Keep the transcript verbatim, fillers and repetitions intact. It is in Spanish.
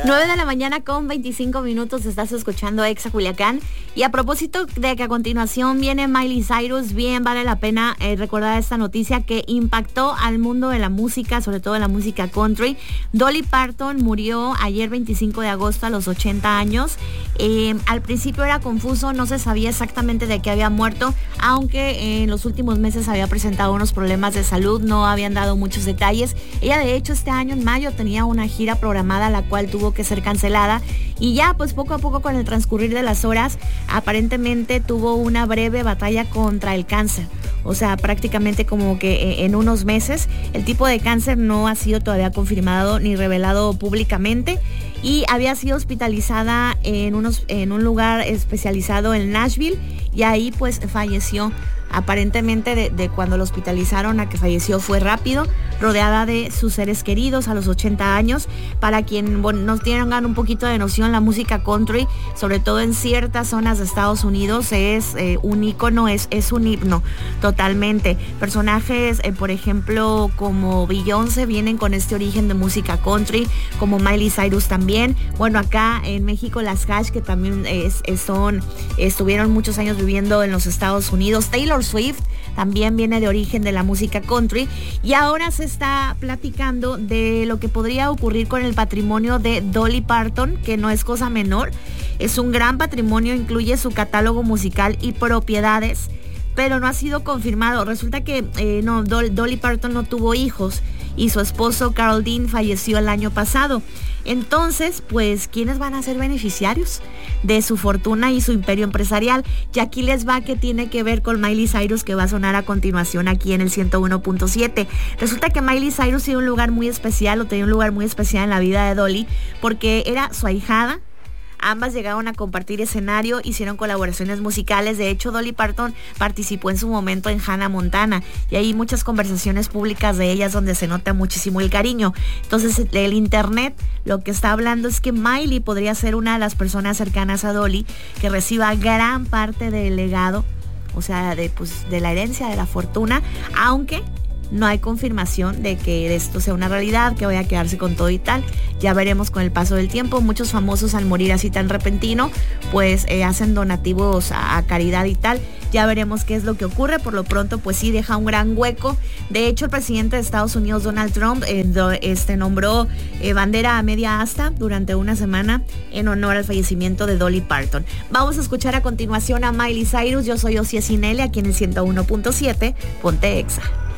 nueve de la mañana con veinticinco minutos, estás escuchando Exa Culiacán. Y a propósito de que a continuación viene Miley Cyrus, bien vale la pena eh, recordar esta noticia que impactó al mundo de la música, sobre todo de la música country. Dolly Parton murió ayer veinticinco de agosto a los ochenta años. Eh, al principio era confuso, no se sabía exactamente de qué había muerto, aunque en los últimos meses había presentado unos problemas de salud, no habían dado muchos detalles. Ella de hecho este año en mayo tenía una gira programada, la cual tuvo que ser cancelada, y ya pues poco a poco con el transcurrir de las horas aparentemente tuvo una breve batalla contra el cáncer, o sea prácticamente como que en unos meses. El tipo de cáncer no ha sido todavía confirmado ni revelado públicamente, y había sido hospitalizada en, unos, en un lugar especializado en Nashville, y ahí pues falleció. Aparentemente de, de cuando lo hospitalizaron a que falleció fue rápido, rodeada de sus seres queridos a los ochenta años. Para quien bueno, nos tengan un poquito de noción, la música country, sobre todo en ciertas zonas de Estados Unidos, es eh, un ícono, es, es un himno totalmente. Personajes, eh, por ejemplo, como Beyoncé vienen con este origen de música country, como Miley Cyrus también. Bueno, acá en México las Hash, que también es, es son, estuvieron muchos años viviendo en los Estados Unidos. Taylor Swift también viene de origen de la música country, y ahora se está platicando de lo que podría ocurrir con el patrimonio de Dolly Parton, que no es cosa menor. Es un gran patrimonio, incluye su catálogo musical y propiedades, pero no ha sido confirmado. Resulta que eh, no, Dol- Dolly Parton no tuvo hijos y su esposo Carl Dean falleció el año pasado. Entonces, pues, ¿quiénes van a ser beneficiarios de su fortuna y su imperio empresarial? Y aquí les va que tiene que ver con Miley Cyrus, que va a sonar a continuación aquí en el ciento uno punto siete. Resulta que Miley Cyrus tiene un lugar muy especial, o tenía un lugar muy especial en la vida de Dolly, porque era su ahijada. Ambas llegaron a compartir escenario, hicieron colaboraciones musicales. De hecho, Dolly Parton participó en su momento en Hannah Montana, y hay muchas conversaciones públicas de ellas donde se nota muchísimo el cariño. Entonces, el internet lo que está hablando es que Miley podría ser una de las personas cercanas a Dolly que reciba gran parte del legado, o sea, de, pues, de la herencia, de la fortuna, aunque no hay confirmación de que esto sea una realidad, que vaya a quedarse con todo y tal. Ya veremos con el paso del tiempo. Muchos famosos al morir así tan repentino, pues eh, hacen donativos a, a caridad y tal. Ya veremos qué es lo que ocurre. Por lo pronto, pues sí, deja un gran hueco. De hecho, el presidente de Estados Unidos, Donald Trump, eh, do, este, nombró eh, bandera a media asta durante una semana en honor al fallecimiento de Dolly Parton. Vamos a escuchar a continuación a Miley Cyrus. Yo soy Osia Cinele, aquí en el ciento uno punto siete. Ponte Exa.